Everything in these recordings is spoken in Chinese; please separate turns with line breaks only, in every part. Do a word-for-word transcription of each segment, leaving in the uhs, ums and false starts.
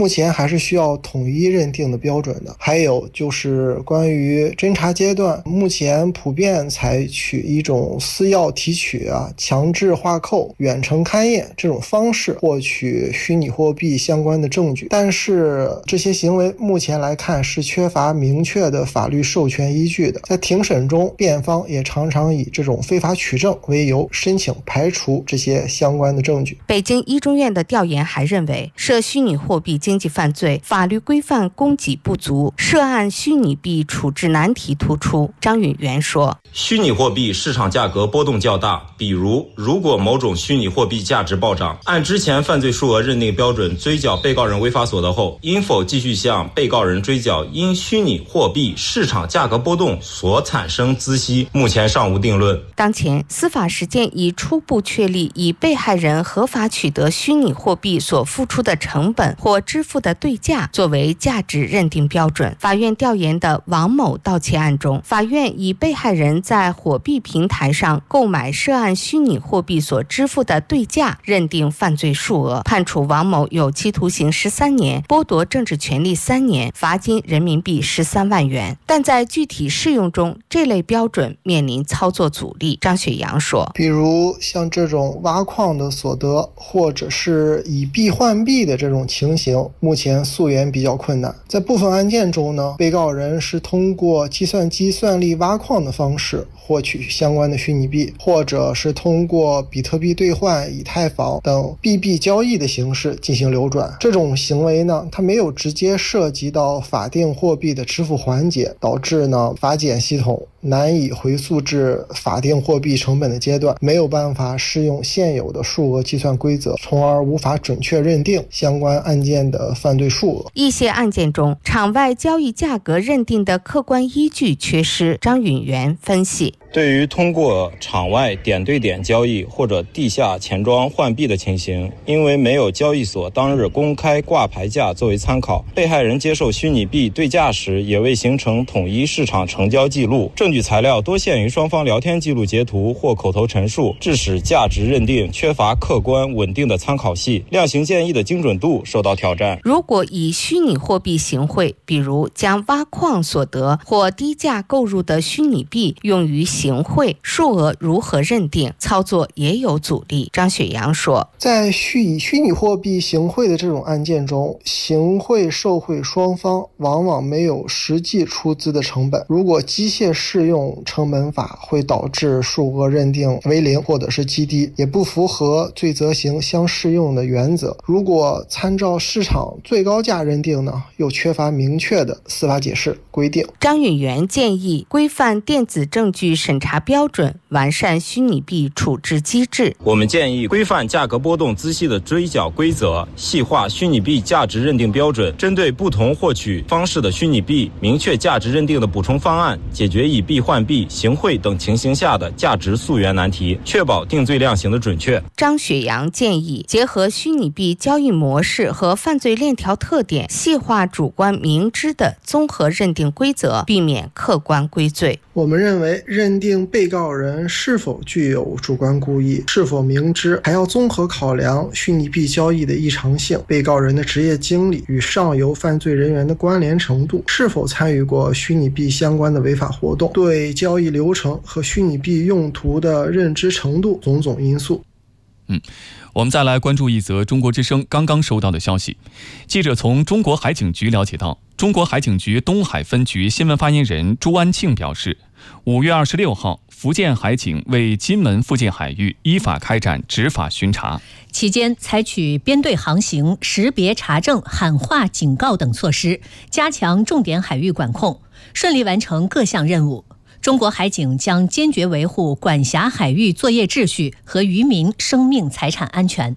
目前还是需要统一认定的标准的。还有就是关于侦查阶段，目前普遍采取一种私钥提取啊、强制画扣、远程勘验这种方式获取虚拟货币相关的证据，但是这些行为目前来看是缺乏明确的法律授权依据的。在庭审中，辩方也常常以这种非法取证为由申请排除这些相关的证据。
北京一中院的调研还认为，涉虚拟货币经济犯罪法律规范供给不足，涉案虚拟币处置难题突出。张允元说，
虚拟货币市场价格波动较大，比如如果某种虚拟货币价值暴涨，按之前犯罪数额认定标准追缴被告人违法所得后，应否继续向被告人追缴因虚拟货币市场价格波动所产生孳息，目前尚无定论。
当前司法实践已初步确立以被害人合法取得虚拟货币所付出的成本或支付的对价作为价值认定标准。法院调研的王某盗窃案中，法院以被害人在火币平台上购买涉案虚拟货币所支付的对价认定犯罪数额，判处王某有期徒刑十三年，剥夺政治权利三年，罚金人民币十三万元。但在具体适用中，这类标准面临操作阻力。张雪阳说，
比如像这种挖矿的所得，或者是以币换币的这种情形，目前溯源比较困难。在部分案件中呢，被告人是通过计算机算力挖矿的方式获取相关的虚拟币，或者是通过比特币兑换、以太坊等币币交易的形式进行流转。这种行为呢，它没有直接涉及到法定货币的支付环节，导致呢法检系统难以回溯至法定货币成本的阶段，没有办法适用现有的数额计算规则，从而无法准确认定相关案件的犯罪数额。
一些案件中，场外交易价格认定的客观依据缺失。张允元分析，
对于通过场外点对点交易或者地下钱庄换币的情形，因为没有交易所当日公开挂牌价作为参考，被害人接受虚拟币对价时也未形成统一市场成交记录，证据材料多限于双方聊天记录截图或口头陈述，致使价值认定缺乏客观稳定的参考系，量刑建议的精准度受到挑战。
如果以虚拟货币行贿，比如将挖矿所得或低价购入的虚拟币用于行贿，数额如何认定？操作也有阻力。张雪阳说，
在虚以虚拟货币行贿的这种案件中，行贿受贿双方往往没有实际出资的成本，如果机械适用成本法，会导致数额认定为零或者是极低，也不符合罪责刑相适用的原则。如果参照市场最高价认定呢，又缺乏明确的司法解释规定。
张允元建议规范电子证据审查标准，完善虚拟币处置机制。
我们建议规范价格波动孳息的追缴规则，细化虚拟币价值认定标准，针对不同获取方式的虚拟币，明确价值认定的补充方案，解决以币换币、行贿等情形下的价值溯源难题，确保定罪量刑的准确。
张雪阳建议结合虚拟币交易模式和犯罪链条特点，细化主观明知的综合认定规则，避免客观归罪。
我们认为，认定被告人是否具有主观故意，是否明知，还要综合考量虚拟币交易的异常性、被告人的职业经历与上游犯罪人员的关联程度、是否参与过虚拟币相关的违法活动、对交易流程和虚拟币用途的认知程度种种因素。
嗯，我们再来关注一则中国之声刚刚收到的消息。记者从中国海警局了解到，中国海警局东海分局新闻发言人朱安庆表示，五月二十六号，福建海警为金门附近海域依法开展执法巡查，
期间采取编队航行、识别查证、喊话警告等措施，加强重点海域管控，顺利完成各项任务。中国海警将坚决维护管辖海域作业秩序和渔民生命财产安全。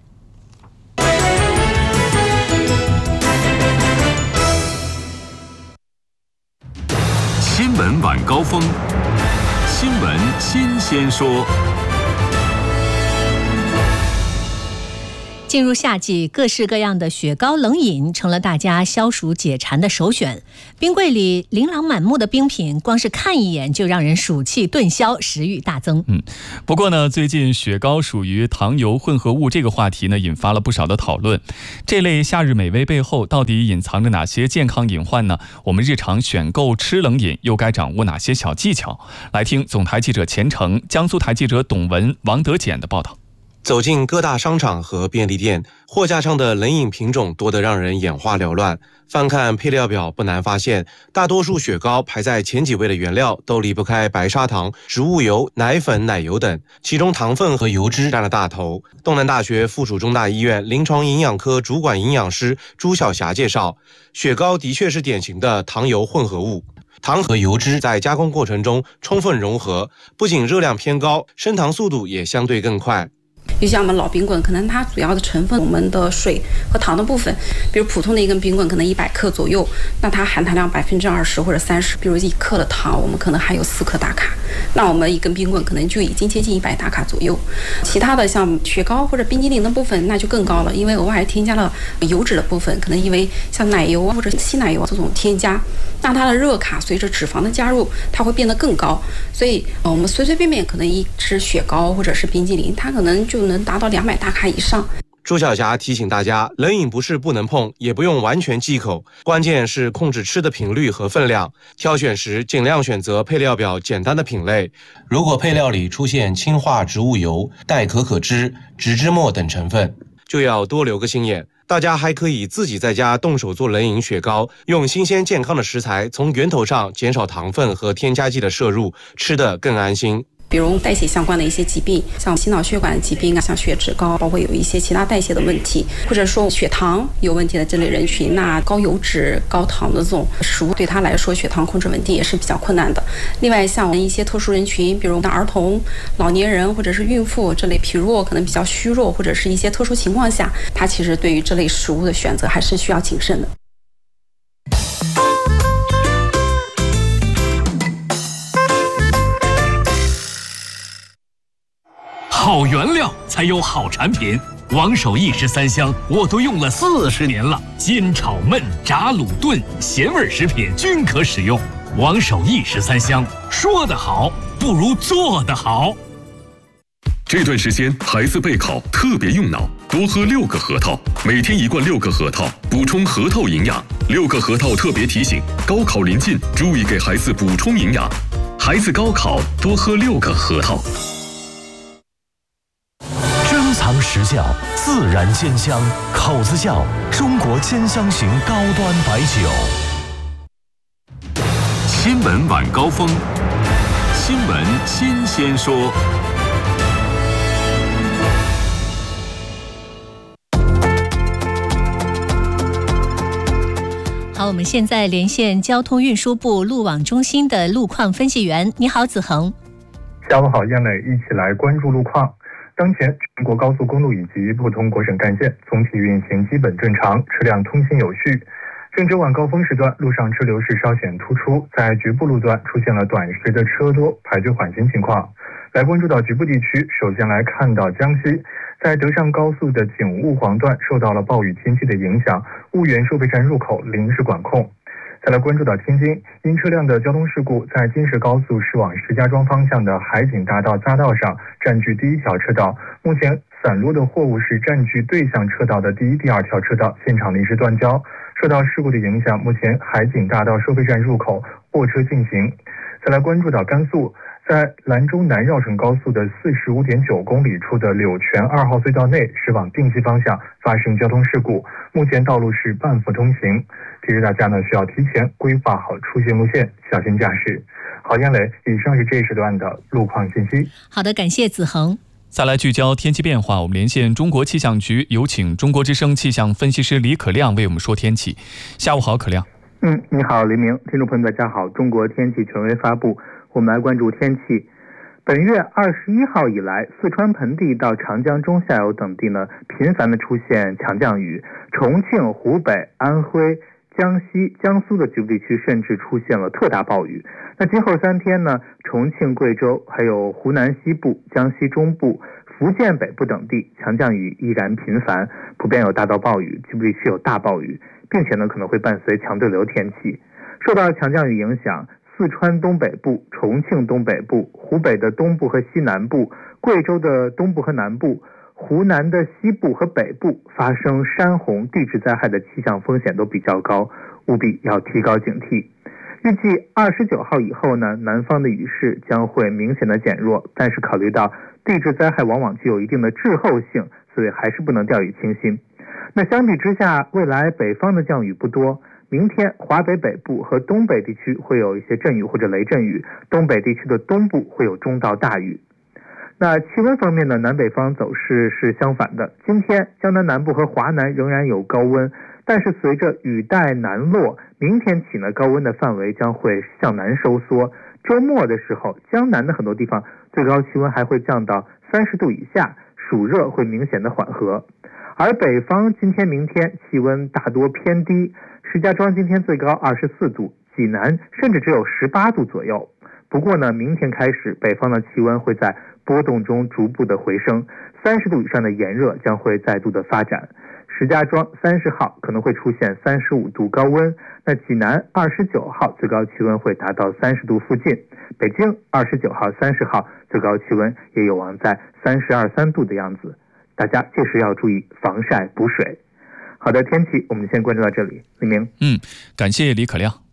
新闻晚高峰，新闻新鲜说。
进入夏季，各式各样的雪糕冷饮成了大家消暑解馋的首选。冰柜里琳琅满目的冰品，光是看一眼就让人暑气顿消，食欲大增。
嗯，不过呢，最近雪糕属于糖油混合物这个话题呢，引发了不少的讨论。这类夏日美味背后到底隐藏着哪些健康隐患呢？我们日常选购吃冷饮又该掌握哪些小技巧？来听总台记者钱成、江苏台记者董文、王德简的报道。
走进各大商场和便利店，货架上的冷饮品种多得让人眼花缭乱。翻看配料表，不难发现，大多数雪糕排在前几位的原料都离不开白砂糖、植物油、奶粉、奶油等，其中糖分和油脂占了大头。东南大学附属中大医院临床营养科主管营养师朱晓霞介绍，雪糕的确是典型的糖油混合物。糖和油脂在加工过程中充分融合，不仅热量偏高，升糖速度也相对更快。
就像我们老冰棍，可能它主要的成分，我们的水和糖的部分，比如普通的一根冰棍可能一百克左右，那它含糖量百分之二十或者三十，比如一克的糖，我们可能含有四克大卡，那我们一根冰棍可能就已经接近一百大卡左右。其他的像雪糕或者冰激凌的部分，那就更高了，因为额外添加了油脂的部分，可能因为像奶油或者稀奶油这种添加，那它的热卡随着脂肪的加入，它会变得更高。所以，呃，我们随随便便可能一吃雪糕或者是冰激凌，它可能就能达到两百大卡以上。
朱晓霞提醒大家，冷饮不是不能碰，也不用完全忌口，关键是控制吃的频率和分量。挑选时尽量选择配料表简单的品类，如果配料里出现氢化植物油、代可可脂、植脂末等成分，就要多留个心眼。大家还可以自己在家动手做冷饮雪糕，用新鲜健康的食材，从源头上减少糖分和添加剂的摄入，吃得更安心。
比如代谢相关的一些疾病，像心脑血管疾病啊，像血脂高，包括有一些其他代谢的问题，或者说血糖有问题的这类人群，那高油脂、高糖的这种食物对他来说，血糖控制稳定也是比较困难的。另外，像一些特殊人群，比如儿童、老年人或者是孕妇这类疲弱、可能比较虚弱，或者是一些特殊情况下，他其实对于这类食物的选择还是需要谨慎的。
好原料才有好产品，王守义十三香我都用了四十年了，煎炒焖炸卤炖咸味食品均可使用。王守义十三香，说得好不如做得好。
这段时间孩子备考特别用脑，多喝六个核桃，每天一罐六个核桃，补充核桃营养。六个核桃特别提醒，高考临近，注意给孩子补充营养。孩子高考多喝六个核桃。
珍藏实窖，自然鲜香，口子窖，中国兼香型高端白酒。
新闻晚高峰，新闻新鲜说。
好，我们现在连线交通运输部路网中心的路况分析员。你好，子恒。
下午好，燕磊，一起来关注路况。当前全国高速公路以及不同国省干线总体运行基本正常，车辆通行有序。郑州晚高峰时段路上车流是稍显突出，在局部路段出现了短时的车多排队缓行情况。来关注到局部地区，首先来看到江西，在德尚高速的景务黄段受到了暴雨天气的影响，婺源收费站入口临时管控。再来关注到天津，因车辆的交通事故，在金石高速驶往石家庄方向的海景大道匝道上占据第一条车道，目前散落的货物是占据对向车道的第一、第二条车道，现场临时断交。受到事故的影响，目前海景大道收费站入口货车进行。再来关注到甘肃，在兰州南绕城高速的四十五点九公里处的柳泉二号隧道内驶往定西方向发生交通事故，目前道路是半幅通行，提示大家呢需要提前规划好出行路线，小心驾驶。好，燕磊，以上是这一时段的路况信息。
好的，感谢子恒。
再来聚焦天气变化，我们连线中国气象局，有请中国之声气象分析师李可亮为我们说天气。下午好，可亮。
嗯，你好，黎明，听众朋友大家好。中国天气权威发布，我们来关注天气。本月二十一号以来，四川盆地到长江中下游等地呢，频繁的出现强降雨，重庆、湖北、安徽、江西、江苏的局部地区甚至出现了特大暴雨。那今后三天呢，重庆、贵州还有湖南西部、江西中部、 福建北部等地强降雨依然频繁，普遍有大到暴雨，局部地区有大暴雨，并且呢可能会伴随强对流天气。受到强降雨影响，四川东北部、重庆东北部、湖北的东部和西南部、贵州的东部和南部、湖南的西部和北部发生山洪、地质灾害的气象风险都比较高，务必要提高警惕。预计二十九号以后呢，南方的雨势将会明显的减弱，但是考虑到地质灾害往往具有一定的滞后性，所以还是不能掉以轻心。那相比之下，未来北方的降雨不多，明天华北北部和东北地区会有一些阵雨或者雷阵雨，东北地区的东部会有中到大雨。那气温方面呢，南北方走势是相反的。今天江南南部和华南仍然有高温，但是随着雨带南落，明天起呢，高温的范围将会向南收缩。周末的时候，江南的很多地方最高气温还会降到三十度以下，暑热会明显的缓和。而北方今天明天气温大多偏低，石家庄今天最高二十四度，济南甚至只有十八度左右。不过呢，明天开始北方的气温会在波动中逐步的回升，三十度以上的炎热将会再度的发展。石家庄三十号可能会出现三十五度高温，那济南二十九号最高气温会达到三十度附近，北京二十九号、三十号最高气温也有望在三十二三度的样子，大家届时要注意防晒补水。好的，天气我们先关注到这里，李明。
嗯，感谢李可亮。